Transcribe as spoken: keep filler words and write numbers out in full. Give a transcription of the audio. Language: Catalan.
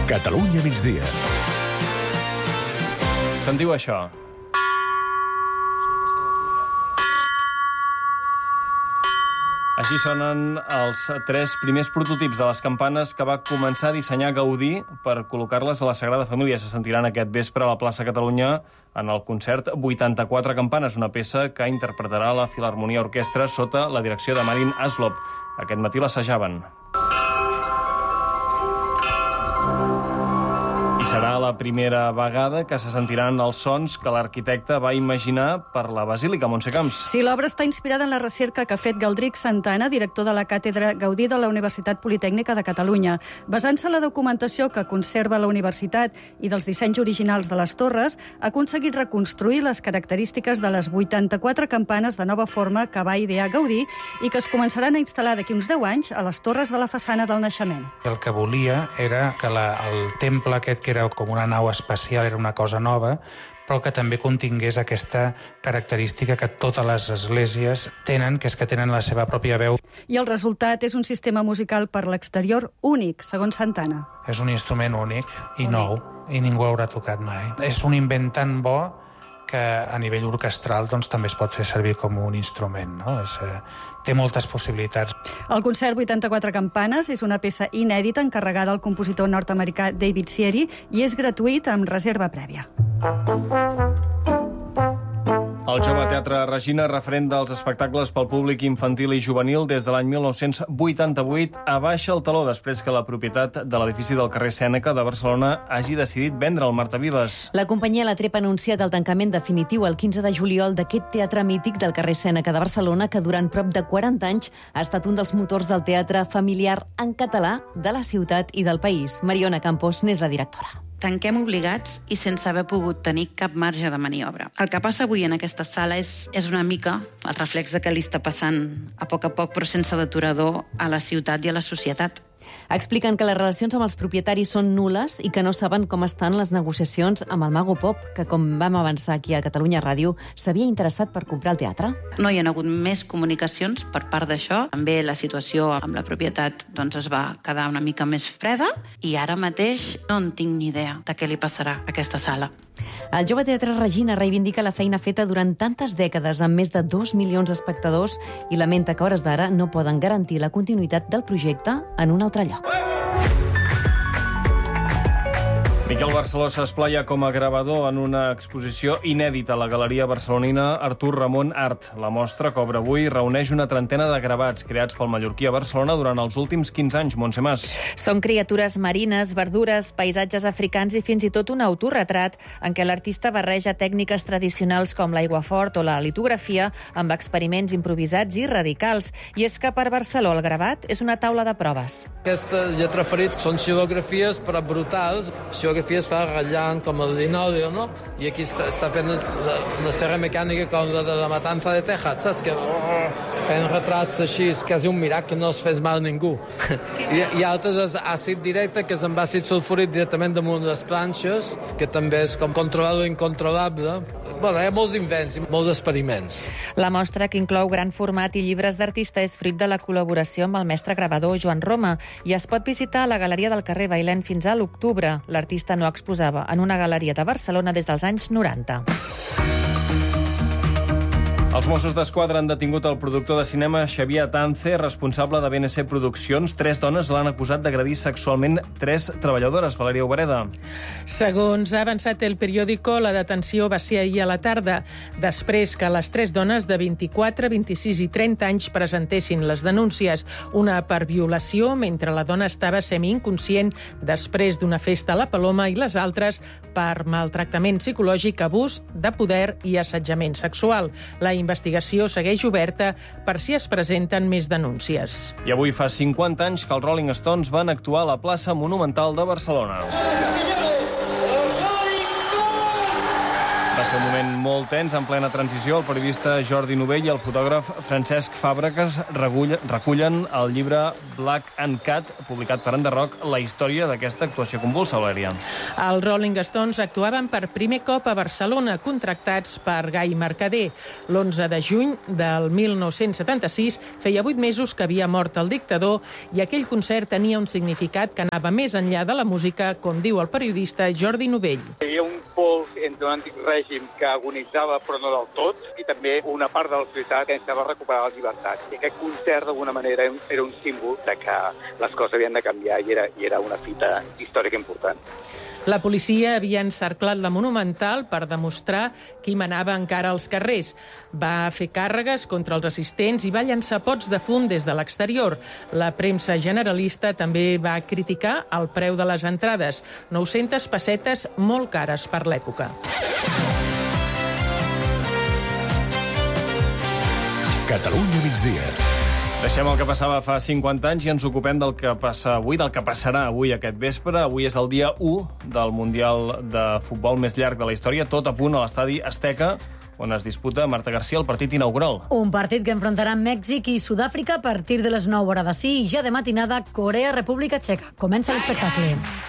Catalunya migdia. Sentiu això? Així sonen els tres primers prototips de les campanes que va començar a dissenyar Gaudí per col·locar-les a la Sagrada Família. Se sentiran aquest vespre a la plaça Catalunya en el concert vuitanta-quatre campanes, una peça que interpretarà la Filharmonia Orquestra sota la direcció de Marin Aslop. Aquest matí l'assajaven. I serà la primera vegada que se sentiran els sons que l'arquitecte va imaginar per la Basílica, Montse Camps. Sí, l'obra està inspirada en la recerca que ha fet Galdric Santana, director de la Càtedra Gaudí de la Universitat Politècnica de Catalunya. Basant-se en la documentació que conserva la universitat i dels dissenys originals de les torres, ha aconseguit reconstruir les característiques de les vuitanta-quatre campanes de nova forma que va idear Gaudí i que es començaran a instal·lar d'aquí uns deu anys a les torres de la façana del naixement. El que volia era que la, el temple aquest, que era com una nau espacial, era una cosa nova, però que també contingués aquesta característica que totes les esglésies tenen, que és que tenen la seva pròpia veu. I el resultat és un sistema musical per l'exterior únic, segons Santana. És un instrument únic i nou, i ningú haurà tocat mai. És un invent tan bo que a nivell orquestral doncs, també es pot fer servir com un instrument. No? És, eh, té moltes possibilitats. El concert vuitanta-quatre campanes és una peça inèdita encarregada al compositor nord-americà David Sieri i és gratuït amb reserva prèvia. El Jove Teatre Regina, referent dels espectacles pel públic infantil i juvenil des de l'any mil nou-cents vuitanta-vuit, abaixa el taló després que la propietat de l'edifici del carrer Sèneca de Barcelona hagi decidit vendre el Marta Vives. La companyia La Trep ha anunciat el tancament definitiu el quinze de juliol d'aquest teatre mític del carrer Sèneca de Barcelona, que durant prop de quaranta anys ha estat un dels motors del teatre familiar en català de la ciutat i del país. Mariona Campos n'és la directora. Tanquem obligats i sense haver pogut tenir cap marge de maniobra. El que passa avui en aquesta sala és, és una mica el reflex de què li està passant a poc a poc, però sense deturador, a la ciutat i a la societat. Expliquen que les relacions amb els propietaris són nules i que no saben com estan les negociacions amb el Mago Pop, que, com vam avançar aquí a Catalunya Ràdio, s'havia interessat per comprar el teatre. No hi ha hagut més comunicacions per part d'això. També la situació amb la propietat doncs, es va quedar una mica més freda i ara mateix no en tinc ni idea de què li passarà a aquesta sala. El Jove Teatre Regina reivindica la feina feta durant tantes dècades amb més de dos milions d'espectadors i lamenta que a hores d'ara no poden garantir la continuïtat del projecte en un altre lloc. Miquel Barceló s'esplaia com a gravador en una exposició inèdita a la Galeria Barcelonina Artur Ramon Art. La mostra, que obre avui, reuneix una trentena de gravats creats pel mallorquí a Barcelona durant els últims quinze anys. Montse Mas. Són criatures marines, verdures, paisatges africans i fins i tot un autorretrat en què l'artista barreja tècniques tradicionals com l'aiguafort o la litografia amb experiments improvisats i radicals. I és que per Barceló el gravat és una taula de proves. Aquesta lletra ferit són xilografies però brutals, xilografies es fa ratllant com el linòleo, no? I aquí està, està fent la, una serra mecànica com la de la matança de Texas, saps? Que oh, fent retrats així, és quasi un miracle que no es fes mal a ningú. I, I altres és àcid directe, que és amb àcid sulfúric directament damunt les planxes, que també és com controlar lo incontrolable. Bueno, hi ha molts invents i molts experiments. La mostra, que inclou gran format i llibres d'artista, és fruit de la col·laboració amb el mestre gravador Joan Roma i es pot visitar a la Galeria del carrer Bailèn fins a l'octubre. L'artista no exposava en una galeria de Barcelona des dels anys noranta. Els Mossos d'Esquadra han detingut el productor de cinema Xavier Atance, responsable de B N C Produccions. Tres dones l'han acusat d'agredir sexualment tres treballadores. Valeria Obereda. Segons ha avançat el periòdico, la detenció va ser ahir a la tarda, després que les tres dones de vint-i-quatre, vint-i-sis i trenta anys presentessin les denúncies. Una per violació, mentre la dona estava semi-inconscient després d'una festa a la Paloma, i les altres per maltractament psicològic, abús de poder i assetjament sexual. La investigació segueix oberta per si es presenten més denúncies. I avui fa cinquanta anys que els Rolling Stones van actuar a la plaça Monumental de Barcelona. Va ser un moment molt tens, en plena transició. El periodista Jordi Novell i el fotògraf Francesc Fàbregas recullen el llibre Black and Cat, publicat per Enderroc, la història d'aquesta actuació convulsa, Valèria. Els Rolling Stones actuaven per primer cop a Barcelona, contractats per Gai Mercader. L'onze de juny del mil nou-cents setanta-sis feia vuit mesos que havia mort el dictador i aquell concert tenia un significat que anava més enllà de la música, com diu el periodista Jordi Novell. Hi ha un pols entre un antic règim que agonitzava però no del tot i també una part de la societat que necessitava recuperar la llibertat. I aquest concert d'alguna manera era un símbol de que les coses havien de canviar i era, i era una fita històrica important. La policia havia encerclat la Monumental per demostrar qui manava encara als carrers. Va fer càrregues contra els assistents i va llançar pots de fum des de l'exterior. La premsa generalista també va criticar el preu de les entrades, nou-centes pessetes molt cares per l'època. Catalunya migdia. Deixem el que passava fa cinquanta anys i ens ocupem del que passa avui, del que passarà avui aquest vespre. Avui és el dia u del Mundial de Futbol més llarg de la història, tot a punt a l'estadi Azteca, on es disputa, Marta García, el partit inaugural. Un partit que enfrontarà Mèxic i Sud-àfrica a partir de les nou hores d'ací i ja de matinada Corea-República Txeca. Comença l'espectacle.